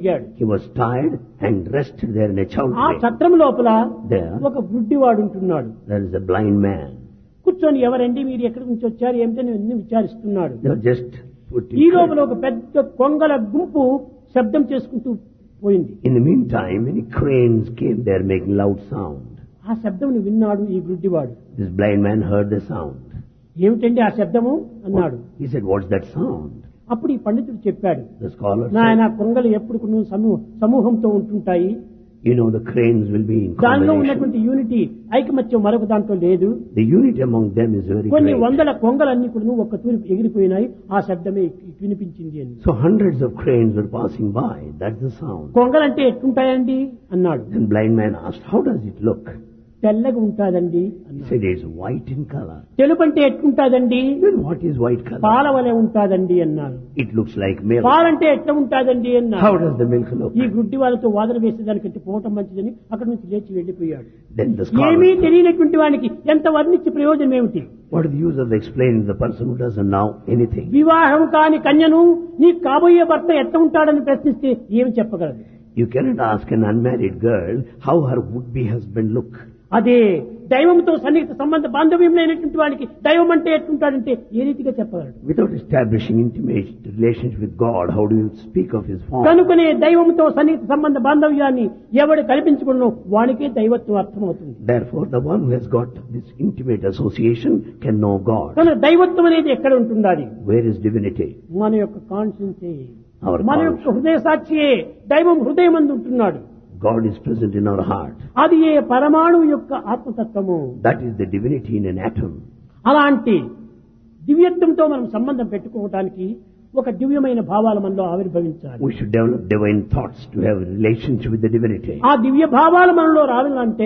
అడిగాడు. He was tired and rested there in a ఆ chowdhury. ఛత్రం లోపల There, ఒక గుడ్డివాడు ఉంటున్నాడు. there is a blind man. కూర్చొని ఎవరండి మీరు ఎక్కడి నుంచి వచ్చారు ఏమిటని అన్ని విచారిస్తున్నాడు. They were just putting. ఈ లోపల ఒక పెద్ద కొంగల గుంపు శబ్దం చేసుకుంటూ పోయింది. In the meantime, many cranes came there making loud sound. ఆ శబ్దం విన్నాడు ఈ గుడ్డివాడు. This blind man heard the sound. ఏమిటండి ఆ శబ్దము అన్నాడు. He said, "What's that sound?" అప్పుడు ఈ పండితుడు చెప్పాడు, The scholar నాయన said, కొంగలు ఎప్పుడు సమూహంతో ఉంటుంటాయి, "You know, the cranes will be in దానిలో combination. ఉన్నటువంటి యూనిటీ ఐకమత్యం మరొక దాంట్లో లేదు. The unity among them is very కొన్ని great. వందల కొంగలన్నీ కూడా ఒక్క తూరి ఎగిరిపోయినాయి, ఆ శబ్దమే వినిపించింది అని. So hundreds of cranes were passing by. That's the sound." కొంగలంటే ఎట్లుంటాయండి అన్నాడు. Then blind man asked, "How does it look?" తెల్లగా ఉంటాదండి He అన్నాడు. said, "It's white in color." తెలుపు అంటే ఎట్లుంటాదండి, Then what is white color? పాల వలె ఉంటాదండి అన్నాడు. It looks like milk. పాలంటే ఎట్లా ఉంటాదండి How అన్నాడు. does the milk look? ఈ గుడ్డి వాళ్ళతో వాదన వేసేదానికంటే పోవటం మంచిదని అక్కడి నుంచి లేచి వెళ్లిపోయాడు. Then the scholar ఏమీ said, తెలియనటువంటి వానికి ఎంత వర్ణించి ప్రయోజనం ఏమిటి? "What is the use of explaining to the person who doesn't know anything?" వివాహం కాని కన్యను నీ కాబోయే భర్త ఎట్లా ఉంటాడని ప్రశ్నిస్తే ఏమి చెప్పగలదు? You cannot ask an unmarried girl how her would-be husband look. అదే దైవంతో సన్నిహిత సంబంధ బాంధవ్యం లేనటువంటి వాడికి దైవం అంటే ఎట్లుంటాడంటే ఏ రీతిగా చెప్పగలడు? Without establishing intimate relationship with God, how do you speak of His form? కనుకనే దైవంతో సన్నిహిత సంబంధ బాంధవ్యాన్ని ఎవడు కల్పించుకున్నో వానికే దైవత్వం అర్థమవుతుంది. Therefore, the one who has got this intimate association can know God. కనుక దైవత్వం అనేది ఎక్కడ ఉంటుండాలి? Where is divinity? మన యొక్క కాన్షియన్సే, Our మన యొక్క conscience. హృదయ సాక్షియే. దైవం హృదయమందు ఉంటున్నాడు. God is present in our heart. అది ఏ పరమాణువు యొక్క ఆత్మతత్వము. That is the divinity in an atom. అలాంటి దివ్యత్వంతో మనం సంబంధం పెట్టుకోవడానికి ఒక దివ్యమైన భావాలు మనలో ఆవిర్భవించాలి. We should develop divine thoughts to have a relationship with the divinity. ఆ దివ్య భావాలు మనలో రావాలంటే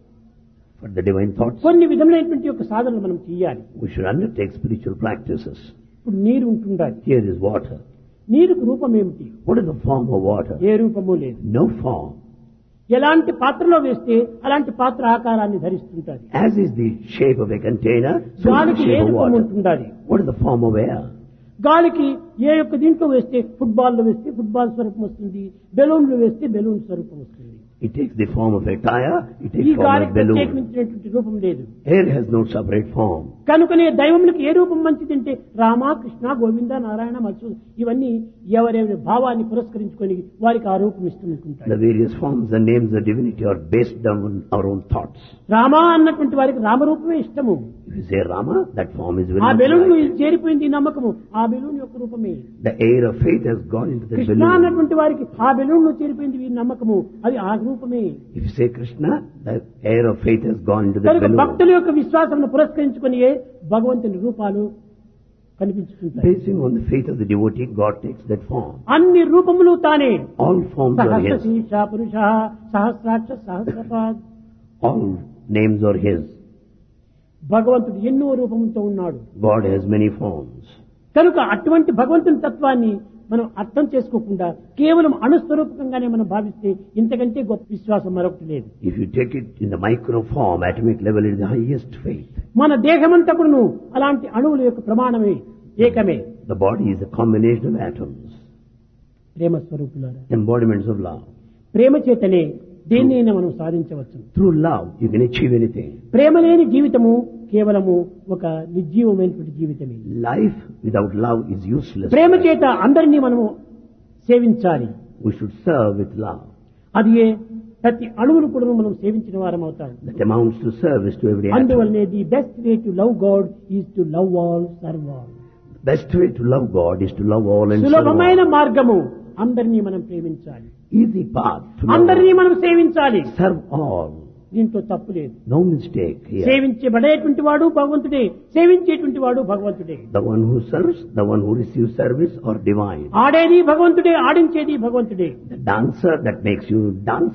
For the divine thoughts, కొన్ని విధమైనటువంటి యొక్క సాధనలు మనం చేయాలి. we should undertake spiritual practices. ఇప్పుడు నీరు ఉంటుండాలి. Here is water. నీరుకు రూపం ఏమిటి? What is the form of water? ఏ రూపము లేదు. No form. ఎలాంటి పాత్రలో వేస్తే అలాంటి పాత్ర ఆకారాన్ని ధరిస్తుంటాది. As is the shape of a container, so is the గాలికి ఏ shape of రూపం water. ఉంటుండాలి. What is the form of air? గాలికి ఏ యొక్క దీంట్లో వేస్తే ఫుట్బాల్లో వేస్తే ఫుట్బాల్ స్వరూపం వస్తుంది, బెలూన్లు వేస్తే బెలూన్ స్వరూపం వస్తుంది. It takes the form of a tire, it ఈ takes form of గాలికి a balloon. ప్రత్యేకించినటువంటి రూపం లేదు. Air has no separate form. కనుకనే దైవములకు ఏ రూపం మంచిదంటే రామ, కృష్ణ, గోవింద, నారాయణ, మత్స్సు ఇవన్నీ ఎవరెవరి భావాన్ని పురస్కరించుకొని వారికి ఆ రూపం The ఇస్తుంటాయి. various forms and names of divinity are based on our own thoughts. Rama అన్నటువంటి వారికి రామరూపమే ఇష్టము. If you say Rama, that form is very ఆ much బెలూన్ like. చేరిపోయింది ఈ నమ్మకము, ఆ బెలూన్ యొక్క రూపమే. The air of faith has gone into the Krishna balloon. అన్నటువంటి వారికి ఆ బెలూన్ చేరిపోయింది ఈ నమ్మకము, అది ఆ రూపమే. If you say Krishna, the air of faith has gone into the కనుక balloon. భక్తుల యొక్క విశ్వాసం పురస్కరించుకొని భగవంతుని రూపాలు కనిపించుకుంటాయి. Basing on the faith of the devotee, God takes that form. అన్ని రూపములు తానే. All forms are Sahasra His. శీర్ష పురుష సహస్రాక్ష సహస్రపాద్. All names are His. భగవంతుడు ఎన్నో రూపములతో ఉన్నాడు. God has many forms. కనుక అటువంటి భగవంతుని తత్వాన్ని మనం అర్థం చేసుకోకుండా కేవలం అణుస్వరూపకంగానే మనం భావిస్తే ఇంతకంటే గొప్ప విశ్వాసం మరొకటి లేదు. If you take it in the micro form, atomic level, it is the highest faith. మన దేహమంతా కూడాను అలాంటి అణువుల యొక్క ప్రమాణమే, ఏకమే. The body is a combination of atoms, ప్రేమ స్వరూపులారా, embodiments of love. ప్రేమ చేతనే దేన్నైనా మనం సాధించవచ్చు. Through love, you can achieve anything. ప్రేమ లేని జీవితము కేవలము ఒక నిర్జీవమైనటువంటి జీవితమే. Life without love is useless. ప్రేమ చేత అందరినీ మనము సేవించాలి. We should serve with love. అది ప్రతి అణువును కూడా మనం సేవించిన వారం అవుతాం. That amounts to service to every atom. అందువల్లనే the best way to love God is to love all, serve all. The best way to love God is to love all and serve సులభమైన all. మార్గము అందరినీ మనం ప్రేమించాలి, Easy path to love అందరినీ all. మనం సేవించాలి. Serve all. దీంట్లో తప్పు లేదు. No mistake here. సేవించబడేటువంటి వాడు భగవంతుడే, సేవించేటువంటి వాడు భగవంతుడే. The one who serves, the one who receives service are divine. ఆడేది భగవంతుడే, ఆడించేది భగవంతుడే. The dancer that makes you dance